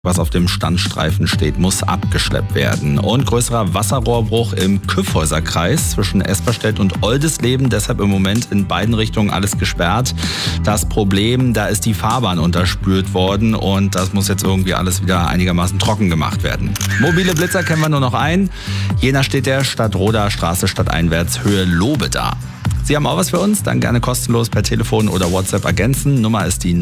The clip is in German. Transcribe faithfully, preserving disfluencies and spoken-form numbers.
Was auf dem Standstreifen steht, muss abgeschleppt werden. Und größerer Wasserrohrbruch im Kyffhäuserkreis zwischen Esperstedt und Oldisleben. Deshalb im Moment in beiden Richtungen alles gesperrt. Das Problem, da ist die Fahrbahn unterspült worden und das muss jetzt irgendwie alles wieder einigermaßen trocken gemacht werden. Mobile Blitzer kennen wir nur noch ein. Jena steht der Stadtroder Straße stadteinwärts Höhe Lobeda. Sie haben auch was für uns? Dann gerne kostenlos per Telefon oder WhatsApp ergänzen. Nummer ist die